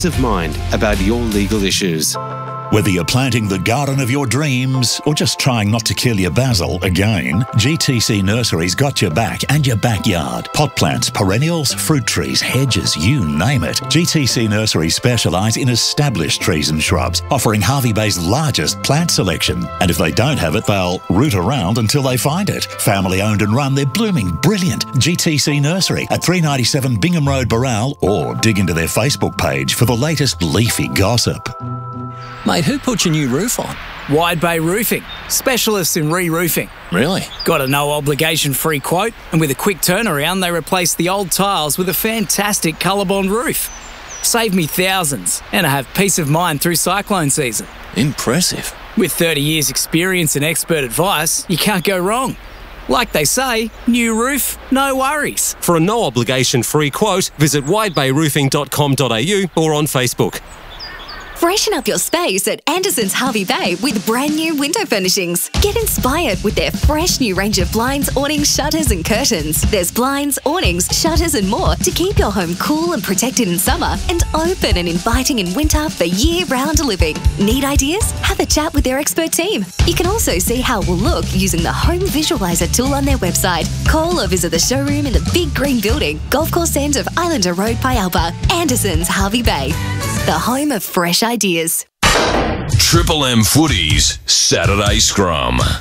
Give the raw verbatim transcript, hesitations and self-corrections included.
of mind about your legal issues. Whether you're planting the garden of your dreams or just trying not to kill your basil again, G T C Nursery's got your back and your backyard. Pot plants, perennials, fruit trees, hedges, you name it. G T C Nursery specialise in established trees and shrubs, offering Hervey Bay's largest plant selection. And if they don't have it, they'll root around until they find it. Family owned and run, they're blooming brilliant. G T C Nursery at three ninety-seven Bingham Road, Baral, or dig into their Facebook page for the latest leafy gossip. Mate, who put your new roof on? Wide Bay Roofing, specialists in re-roofing. Really? Got a no-obligation free quote, and with a quick turnaround, they replace the old tiles with a fantastic ColourBond roof. Save me thousands, and I have peace of mind through cyclone season. Impressive. With thirty years experience and expert advice, you can't go wrong. Like they say, new roof, no worries. For a no-obligation free quote, visit wide bay roofing dot com dot a u or on Facebook. Freshen up your space at Anderson's Hervey Bay with brand new window furnishings. Get inspired with their fresh new range of blinds, awnings, shutters and curtains. There's blinds, awnings, shutters and more to keep your home cool and protected in summer and open and inviting in winter for year-round living. Need ideas? Have a chat with their expert team. You can also see how it will look using the Home Visualizer tool on their website. Call or visit the showroom in the big green building, Golf Course end of Islander Road, Pialpa. Anderson's Hervey Bay, the home of fresh ideas. Triple M Footy's Saturday Scrum.